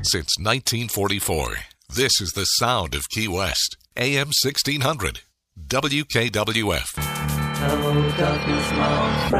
Since 1944, this is the sound of Key West. AM 1600. WKWF. Hello, darkness, my old friend.